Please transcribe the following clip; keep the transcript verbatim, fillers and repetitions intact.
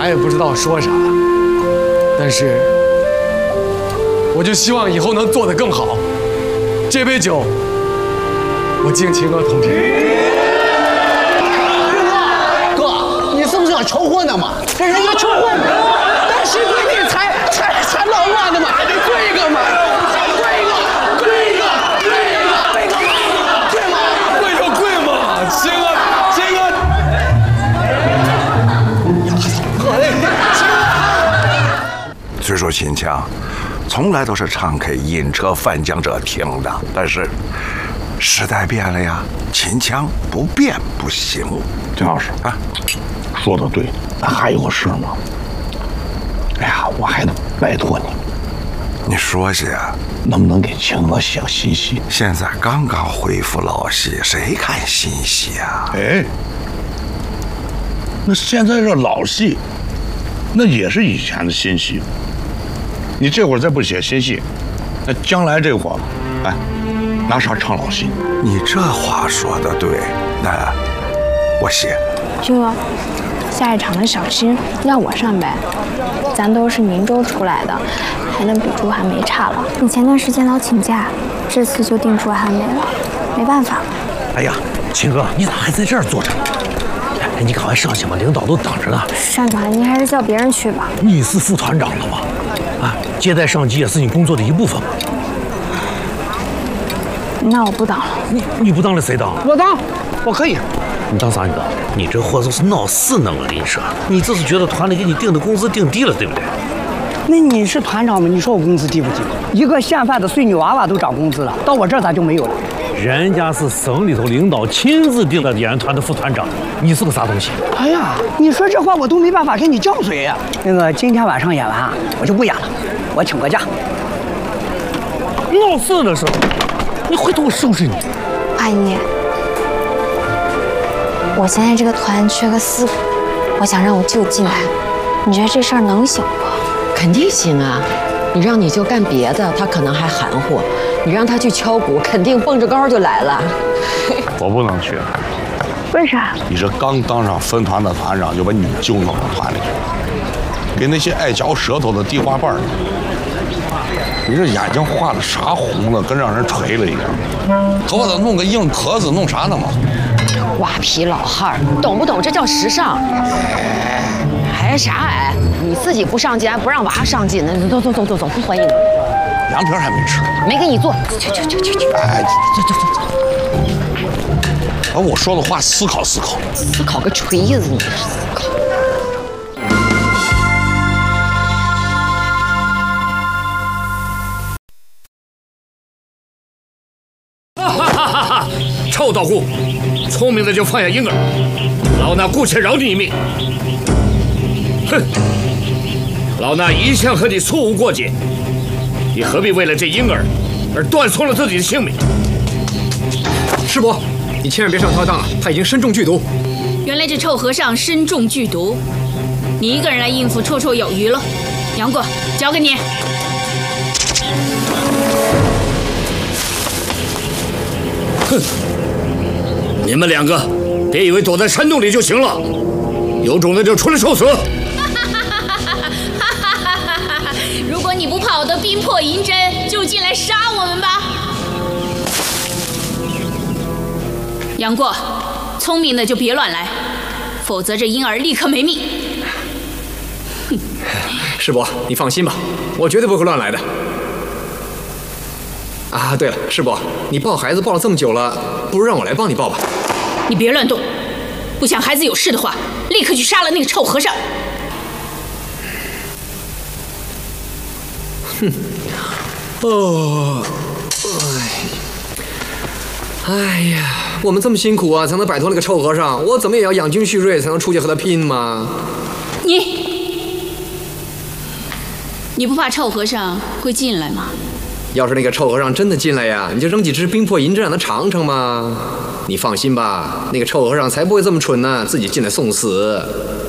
俺也不知道说啥，但是我就希望以后能做得更好。这杯酒，我敬秦哥同志。 哥，你是不是要求婚的嘛？这人家求婚，但是规定才才才浪漫的嘛，还得跪一个嘛，跪一个，跪一个，跪一个，跪个嘛，跪嘛， 跪就跪嘛，秦哥，秦哥。 虽说秦腔从来都是唱给饮车泛江者听的，但是时代变了呀，秦腔不变不行。 金老师啊，说的对，还有事吗？哎呀，我还得拜托你， 你说些， 能不能给秦娥写个新戏？ 现在刚刚恢复老戏，谁看新戏啊？ 哎，那现在这老戏，那也是以前的新戏。你这会儿再不写新戏，那将来这会儿，哎，拿啥唱老戏？ 你这话说的对，那我写。 军哥，下一场的小新让我上呗，咱都是宁州出来的，还能比朱寒梅差了。 你前段时间老请假，这次就定朱寒梅了，没办法。 哎呀，秦哥，你咋还在这儿坐着？哎，你赶快上去吧，领导都等着呢。 单团，您还是叫别人去吧。 你是副团长了吗？啊，接待上级也是你工作的一部分嘛。 那我不当了。 你你不当了谁当？ 我当，我可以。 你当啥？你当？你这货都是闹事呢！我跟你说，你这是觉得团里给你定的工资定低了，对不对？ 那你是团长吗？你说我工资低不低？一个县饭的碎女娃娃都涨工资了，到我这儿咋就没有了？ 人家是省里头领导亲自定的演员团的副团长，你是个啥东西？ 哎呀，你说这话我都没办法跟你犟嘴呀。那个今天晚上演完，我就不演了，我请个假。 闹事的时候，你回头我收拾你。 阿姨，我现在这个团缺个四个，我想让我舅进来，你觉得这事儿能行不？ 肯定行啊！你让你舅干别的，他可能还含糊；你让他去敲鼓，肯定蹦着高就来了。 我不能去。 为啥？ 你这刚当上分团的团长，就把你舅弄到团里去，给那些爱嚼舌头的地花瓣儿。你这眼睛画的啥红了，跟让人锤了一样。头发弄个硬壳子，弄啥呢嘛？ 瓜皮老汉儿，懂不懂？这叫时尚。哎，啥哎？你自己不上进，还不让娃上进呢？走走走走走，不欢迎你。 凉皮还没吃， 没给你做。去去去去去。 哎， 走走走走。 把我说的话思考思考。 思考个锤子，你是思考。 臭道姑，聪明的就放下婴儿，老衲姑且饶你一命。哼，老衲一向和你错无过节，你何必为了这婴儿而断送了自己的性命？ 师伯，你千万别上他的当啊！他已经身中剧毒。 原来这臭和尚身中剧毒，你一个人来应付绰绰有余了。杨过，交给你。 哼！你们两个别以为躲在山洞里就行了，有种的就出来受死！ 如果你不怕我的冰魄银针，就进来杀我们吧。杨过，聪明的就别乱来，否则这婴儿立刻没命。 哼！师伯，你放心吧，我绝对不会乱来的。啊，对了，师伯，你抱孩子抱了这么久了，不如让我来帮你抱吧。 你别乱动，不想孩子有事的话，立刻去杀了那个臭和尚。 哼，哦，哎，哎呀，我们这么辛苦啊，才能摆脱那个臭和尚，我怎么也要养精蓄锐，才能出去和他拼嘛。 你，你不怕臭和尚会进来吗？ 要是那个臭和尚真的进来呀，你就扔几只冰魄银针让他尝尝嘛。你放心吧，那个臭和尚才不会这么蠢呢，自己进来送死。